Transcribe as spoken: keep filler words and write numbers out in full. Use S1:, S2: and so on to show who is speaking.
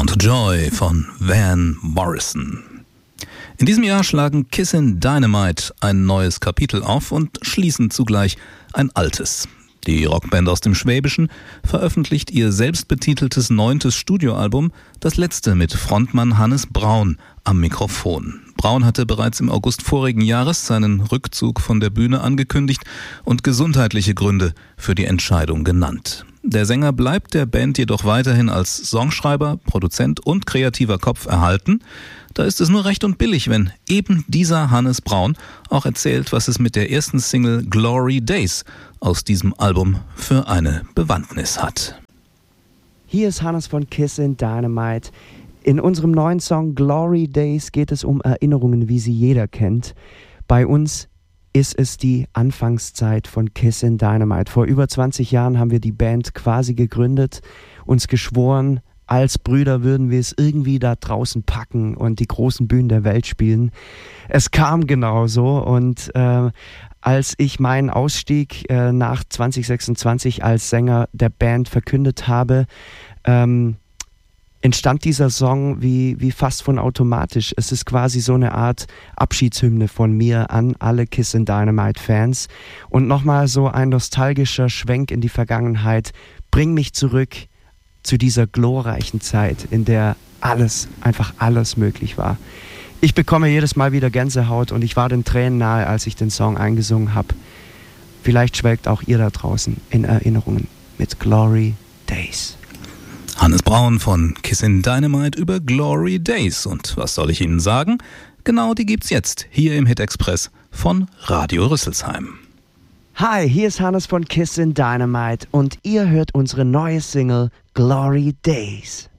S1: Born to Joy von Van Morrison. In diesem Jahr schlagen Kissin' Dynamite ein neues Kapitel auf und schließen zugleich ein altes. Die Rockband aus dem Schwäbischen veröffentlicht ihr selbstbetiteltes neuntes Studioalbum, das letzte mit Frontmann Hannes Braun am Mikrofon. Braun hatte bereits im August vorigen Jahres seinen Rückzug von der Bühne angekündigt und gesundheitliche Gründe für die Entscheidung genannt. Der Sänger bleibt der Band jedoch weiterhin als Songschreiber, Produzent und kreativer Kopf erhalten. Da ist es nur recht und billig, wenn eben dieser Hannes Braun auch erzählt, was es mit der ersten Single Glory Days aus diesem Album für eine Bewandtnis hat.
S2: Hier ist Hannes von Kissin' Dynamite. In unserem neuen Song Glory Days geht es um Erinnerungen, wie sie jeder kennt. Bei uns ist es die Anfangszeit von Kissin' Dynamite. Vor über zwanzig Jahren haben wir die Band quasi gegründet, uns geschworen, als Brüder würden wir es irgendwie da draußen packen und die großen Bühnen der Welt spielen. Es kam genauso und äh, als ich meinen Ausstieg äh, nach zwanzig sechsundzwanzig als Sänger der Band verkündet habe, ähm, entstand dieser Song wie, wie fast von automatisch. Es ist quasi so eine Art Abschiedshymne von mir an alle Kissin' Dynamite Fans. Und nochmal so ein nostalgischer Schwenk in die Vergangenheit. Bring mich zurück zu dieser glorreichen Zeit, in der alles, einfach alles möglich war. Ich bekomme jedes Mal wieder Gänsehaut und ich war den Tränen nahe, als ich den Song eingesungen habe. Vielleicht schwelgt auch ihr da draußen in Erinnerungen mit Glory Days.
S1: Hannes Braun von Kissin' Dynamite über Glory Days. Und was soll ich Ihnen sagen? Genau, die gibt's jetzt hier im Hit Express von Radio Rüsselsheim.
S2: Hi, hier ist Hannes von Kissin' Dynamite und ihr hört unsere neue Single Glory Days.